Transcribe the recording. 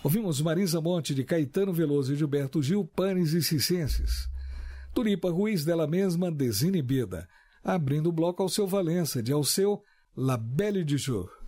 Ouvimos Marisa Monte, de Caetano Veloso e Gilberto Gil, Panis e Circenses. Tulipa Ruiz, dela mesma, Desinibida. Abrindo o bloco, Alceu Valença, de Alceu, La Belle du Jour.